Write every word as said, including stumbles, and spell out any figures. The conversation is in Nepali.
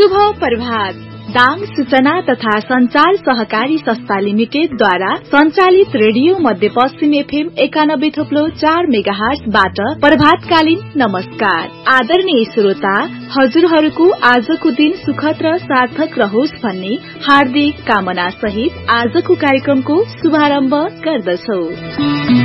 शुभ प्रभात। दाङ सूचना तथा संचार सहकारी संस्था लिमिटेडद्वारा संचालित रेडियो मध्यपश्चिम एफएम एकानब्बे थोप्लो चार मेगाहर्जबाट प्रभातकालीन नमस्कार। आदरणीय श्रोता, हजुरहरूको आजको दिन सुखद र सार्थक रहोस् भन्ने हार्दिक कामना सहित आजको कार्यक्रमको शुभारम्भ गर्दछौ।